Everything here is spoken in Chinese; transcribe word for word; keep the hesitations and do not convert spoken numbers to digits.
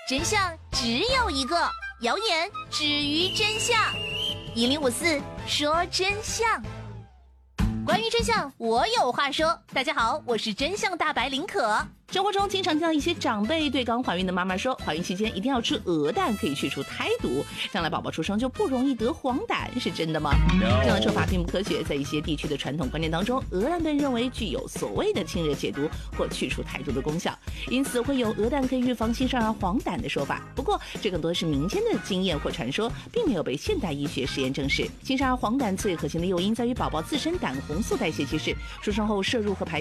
真相只有一个，谣言止于真相。一零五四说真相，关于真相，我有话说。大家好，我是真相大白林可。生活中经常听到一些长辈对刚怀孕的妈妈说，怀孕期间一定要吃鹅蛋，可以去除胎毒，将来宝宝出生就不容易得黄疸，是真的吗？这样的说法并不科学，在一些地区的传统观念当中，鹅蛋被认为具有所谓的清热解毒或去除胎毒的功效，因此会有鹅蛋可以预防新生儿黄疸的说法。不过这更多是民间的经验或传说，并没有被现代医学实验证实。新生儿黄疸最核心的诱因在于宝宝自身胆红素代谢机制，出生后摄入和排